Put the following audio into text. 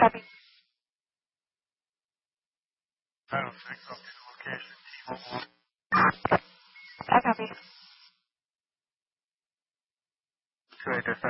copy. I don't think. Okay, location T-Mobile. I copy. Should I just